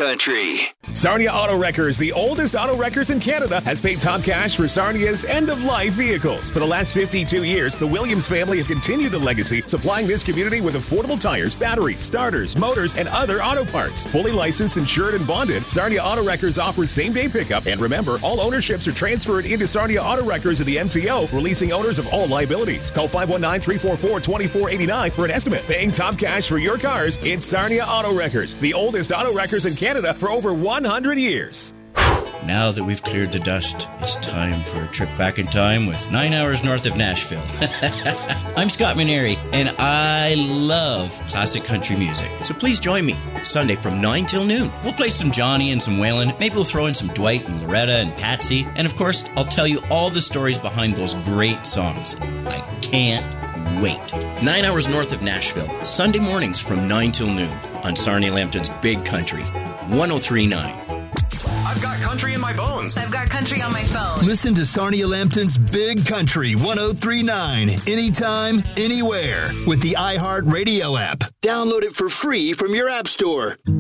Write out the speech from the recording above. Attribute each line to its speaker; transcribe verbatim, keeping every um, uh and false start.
Speaker 1: country.
Speaker 2: Sarnia Auto Wreckers, the oldest auto wreckers in Canada, has paid top cash for Sarnia's end-of-life vehicles. For the last fifty-two years, the Williams family have continued the legacy, supplying this community with affordable tires, batteries, starters, motors, and other auto parts. Fully licensed, insured, and bonded, Sarnia Auto Wreckers offers same-day pickup. And remember, all ownerships are transferred into Sarnia Auto Wreckers of the M T O, releasing owners of all liabilities. Call five one nine, three four four, two four eight nine for an estimate. Paying top cash for your cars, it's Sarnia Auto Wreckers, the oldest auto wreckers in Canada for over one hundred years.
Speaker 3: Now that we've cleared the dust, it's time for a trip back in time with nine hours north of Nashville. I'm Scott Maneri, and I love classic country music. So please join me Sunday from nine till noon. We'll play some Johnny and some Waylon. Maybe we'll throw in some Dwight and Loretta and Patsy. And of course, I'll tell you all the stories behind those great songs. I can't wait. Nine hours north of Nashville, Sunday mornings from nine till noon on Sarnia Lambton's Big Country, one oh three point nine.
Speaker 4: I've got country in my bones.
Speaker 5: I've got country on my phone.
Speaker 6: Listen to Sarnia Lambton's Big Country one oh three point nine anytime, anywhere with the iHeart Radio app. Download it for free from your app store.